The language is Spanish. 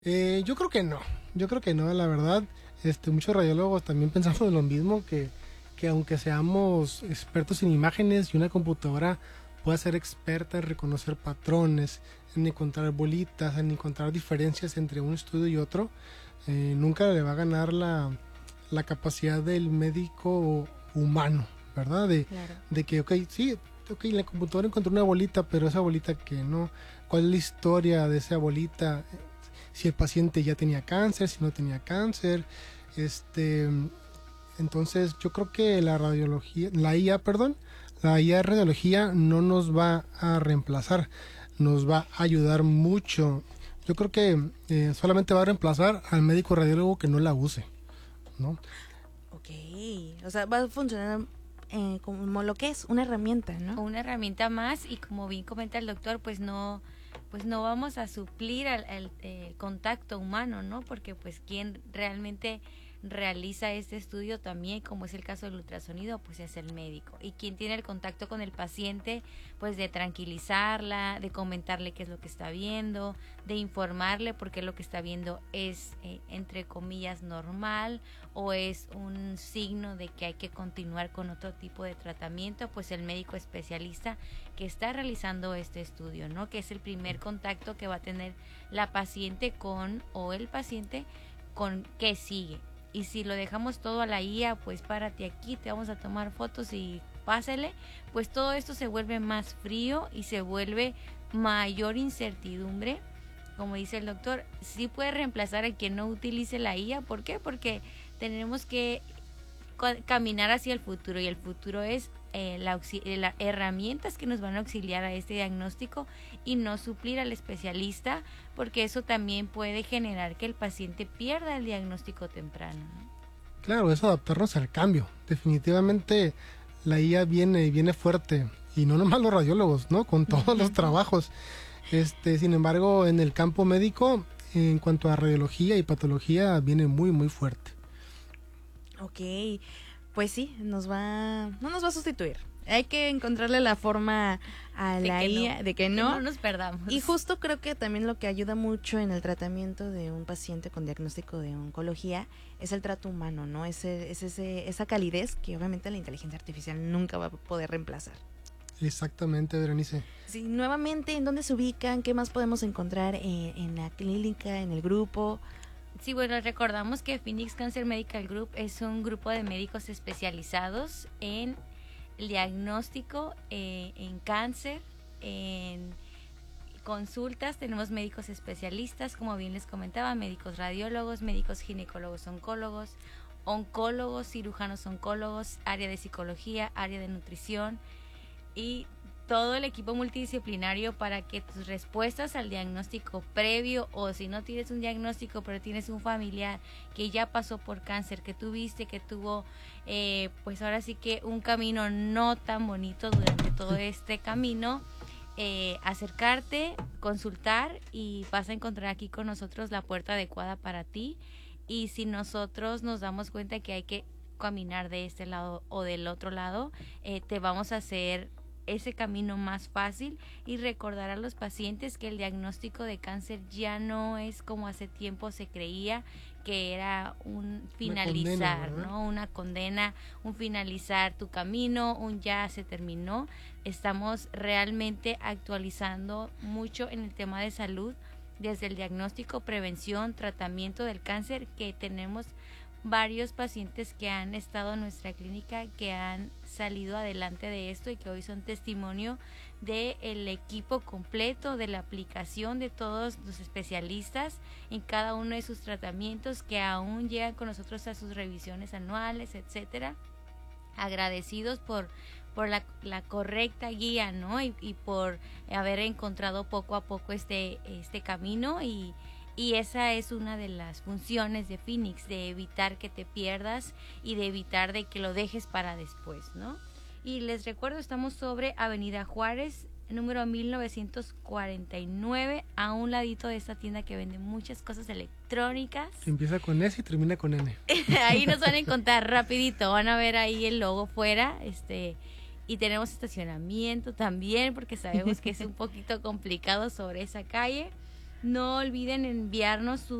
Yo creo que no, la verdad. Muchos radiólogos también pensamos lo mismo, que aunque seamos expertos en imágenes y una computadora pueda ser experta en reconocer patrones, en encontrar bolitas, en encontrar diferencias entre un estudio y otro, nunca le va a ganar la capacidad del médico humano, ¿verdad? Claro. De que, ok, sí, ok, en la computadora encontré una bolita, pero esa bolita que no, ¿cuál es la historia de esa bolita? Si el paciente ya tenía cáncer, si no tenía cáncer, este, entonces yo creo que la IA de radiología no nos va a reemplazar, nos va a ayudar mucho. Yo creo que solamente va a reemplazar al médico radiólogo que no la use, ¿no? Ok, o sea, va a funcionar como lo que es, una herramienta, ¿no? Una herramienta más y como bien comenta el doctor, pues no vamos a suplir el contacto humano, ¿no? Porque pues quien realmente realiza este estudio también, como es el caso del ultrasonido, pues es el médico. Y quien tiene el contacto con el paciente, pues de tranquilizarla, de comentarle qué es lo que está viendo, de informarle por qué lo que está viendo es, entre comillas, normal o es un signo de que hay que continuar con otro tipo de tratamiento, pues el médico especialista que está realizando este estudio, ¿no? Que es el primer contacto que va a tener la paciente con o el paciente con qué sigue. Y si lo dejamos todo a la IA, pues párate aquí, te vamos a tomar fotos y pásele, pues todo esto se vuelve más frío y se vuelve mayor incertidumbre. Como dice el doctor, sí puede reemplazar a quien no utilice la IA. ¿Por qué? Porque tenemos que caminar hacia el futuro y el futuro es las herramientas que nos van a auxiliar a este diagnóstico y no suplir al especialista, porque eso también puede generar que el paciente pierda el diagnóstico temprano, ¿no? Claro, es adaptarnos al cambio. Definitivamente la IA viene fuerte, y no nomás los radiólogos, ¿no? Con todos los trabajos. Sin embargo, en el campo médico, en cuanto a radiología y patología, viene muy, muy fuerte. Ok, pues sí, no nos va a sustituir. Hay que encontrarle la forma a la IA de que no nos perdamos. Y justo creo que también lo que ayuda mucho en el tratamiento de un paciente con diagnóstico de oncología es el trato humano, ¿no? Esa calidez que obviamente la inteligencia artificial nunca va a poder reemplazar. Exactamente, Berenice. Sí, nuevamente, ¿en dónde se ubican? ¿Qué más podemos encontrar en la clínica, en el grupo? Sí, bueno, recordamos que Phoenix Cancer Medical Group es un grupo de médicos especializados en el diagnóstico, en cáncer, en consultas. Tenemos médicos especialistas, como bien les comentaba, médicos radiólogos, médicos ginecólogos, oncólogos, cirujanos oncólogos, área de psicología, área de nutrición y todo el equipo multidisciplinario para que tus respuestas al diagnóstico previo, o si no tienes un diagnóstico pero tienes un familiar que ya pasó por cáncer, que tuviste, que tuvo pues ahora sí que un camino no tan bonito durante todo este camino, acercarte, consultar y vas a encontrar aquí con nosotros la puerta adecuada para ti. Y si nosotros nos damos cuenta que hay que caminar de este lado o del otro lado, te vamos a hacer ese camino más fácil y recordar a los pacientes que el diagnóstico de cáncer ya no es como hace tiempo se creía, que era un finalizar, condena, ¿no? Una condena, un finalizar tu camino, un ya se terminó. Estamos realmente actualizando mucho en el tema de salud, desde el diagnóstico, prevención, tratamiento del cáncer, que tenemos varios pacientes que han estado en nuestra clínica, que han salido adelante de esto y que hoy son testimonio del equipo completo, de la aplicación de todos los especialistas en cada uno de sus tratamientos, que aún llegan con nosotros a sus revisiones anuales, etcétera. Agradecidos por la correcta guía, ¿no? Y por haber encontrado poco a poco este camino y esa es una de las funciones de Phoenix, de evitar que te pierdas y de evitar de que lo dejes para después, ¿no? Y les recuerdo, estamos sobre Avenida Juárez, número 1949, a un ladito de esta tienda que vende muchas cosas electrónicas. Empieza con S y termina con N. Ahí nos van a encontrar rapidito, van a ver ahí el logo fuera, y tenemos estacionamiento también, porque sabemos que es un poquito complicado sobre esa calle. No olviden enviarnos